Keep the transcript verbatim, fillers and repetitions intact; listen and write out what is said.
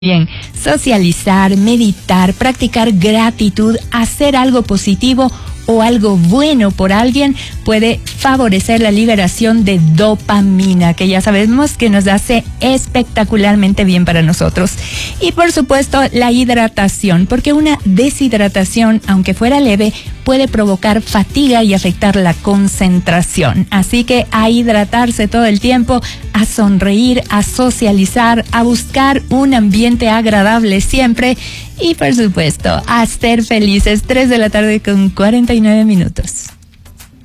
Bien, socializar, meditar, practicar gratitud, hacer algo positivo o algo bueno por alguien puede favorecer la liberación de dopamina, que ya sabemos que nos hace espectacularmente bien para nosotros. Y por supuesto, la hidratación, porque una deshidratación, aunque fuera leve, puede provocar fatiga y afectar la concentración. Así que a hidratarse todo el tiempo, a sonreír, a socializar, a buscar un ambiente agradable siempre y por supuesto a ser felices. Tres de la tarde con cuarenta y nueve minutos.